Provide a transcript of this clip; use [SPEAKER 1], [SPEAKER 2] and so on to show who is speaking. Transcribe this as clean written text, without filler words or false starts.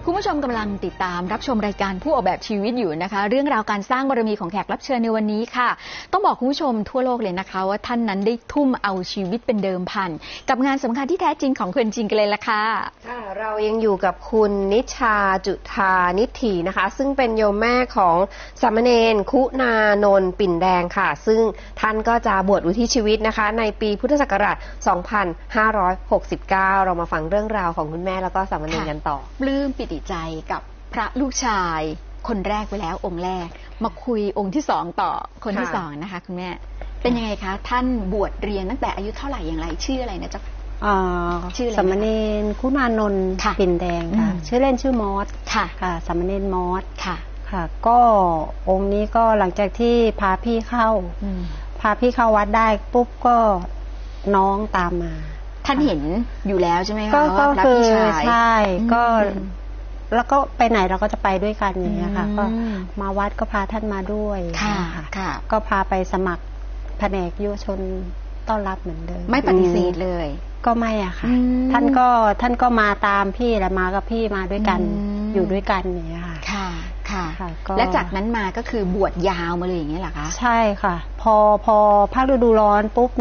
[SPEAKER 1] คุณผู้ชมกำลังติดตามรับชมรายการผู้ออกแบบชีวิตอยู่นะคะเรื่องราวการสร้างบารมีของแขกรับเชิญในวันนี้ค่ะต้องบอกคุณผู้ชมทั่วโลกเลยนะคะว่าท่านนั้นได้ทุ่มเอาชีวิตเป็นเดิมพันกับงานสำคัญที่แท้จริงของคนจริงกันเลยล่ะค่ะ
[SPEAKER 2] เรายังอยู่กับคุณนิชาจุฑานิถีนะคะซึ่งเป็นโยมแม่ของสามเณรคุณานนท์ปิ่นแดงค่ะซึ่งท่านก็จะบวชอุทิศชีวิตนะคะในปีพุทธศักราช 2569 เรามาฟังเรื่องราวของคุณแม่แล้วก็สามเณรกันต่อ
[SPEAKER 1] ปลื้มปิติใจกับพระลูกชายคนแรกไปแล้วองค์แรกมาคุยองค์ที่สองต่อคนที่สองนะคะคุณแม่เป็นยังไงคะท่านบวชเรียนตั้งแต่อายุเท่าไหร่อย่างไรชื่ออะไรนะจ๊ะ
[SPEAKER 3] ชื่อสามเณรคุณานนท์ปิ่นแดงค่ะชื่อเล่นชื่อมอสค่ะสามเณรมอสค่ะก็องค์นี้ก็หลังจากที่พาพี่เข้าวัดได้ปุ๊บก็น้องตามมา
[SPEAKER 1] ท่านเห็นอยู่แล้วใช่ไหมคะ
[SPEAKER 3] ก็คือใช่ก็แล้วก็ไปไหนเราก็จะไปด้วยกันอย่างเงี้ยค่ะก็มาวัดก็พาท่านมาด้วยค่ะก็พาไปสมัครแผนกยุวชนต้อนรับเหมือนเดิม
[SPEAKER 1] ไม่ปฏิเสธเลย
[SPEAKER 3] ก็ไม่อะค่ะท่านก็มาตามพี่และมากับพี่มาด้วยกันอยู่ด้วยกันอย่างเงี้ย
[SPEAKER 1] ค่ะและจากนั้นมาก็คือบวชยาวมาเลยอย่างเงี้ยเหรอคะ
[SPEAKER 3] ใช่ค่ะพอภาคฤดูร้อนปุ๊บ